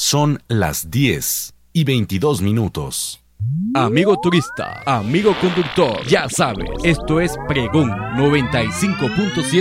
Son las 10:22. Amigo turista, amigo conductor, ya sabes, esto es Pregón 95.7.